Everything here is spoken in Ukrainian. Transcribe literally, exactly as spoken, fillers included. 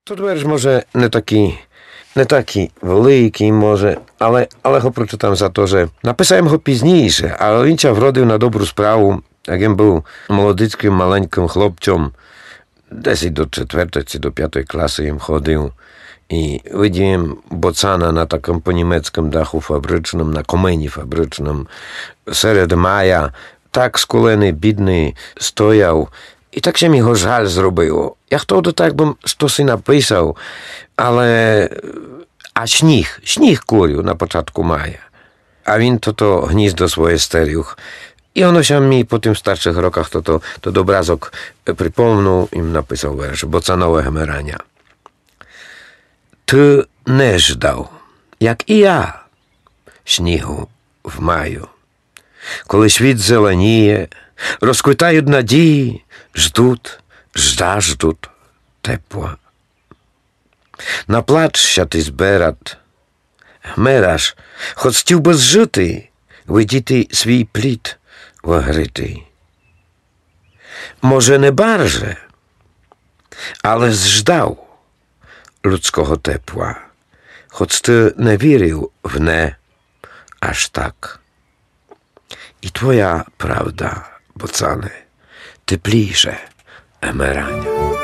Тут верш, може, не такий, не такий великий, може, але, але його прочитам за те, що написав його пізніше, але він чав вродив на добру справу, як він був молодицьким маленьким хлопцем, десь до четвертої чи до п'ятої класи їм ходив. I widziałem bocana na takim po niemieckim dachu fabrycznym, na komenie fabrycznym, sered maja, tak skuleny, bidny, stojał i tak się mi go żal zrobiło. Ja wtedy tak bym stosy napisał, ale... A śnich, śnich kurił na początku maja. A win to to gniezdo swoje steriuch. I ono się mi po tym starszych rokach to, to, to do obrazok przypomniał i napisał wiersz bocanowe hemerania. Ty nie żdał, jak i ja, śniegu w maju. Коли świt zelenieje, rozkwitają nadzieje, żdut, żda, żdut, tepła. Наплач się ty зберат, хмераш, choć chciał by zżyty, видіти свій плід вигритий. Może nie bardzo, ale zżdał ludzkiego tepła, choć ty nie wierzył w nie aż tak. I twoja prawda, bocany, teplisze emerania.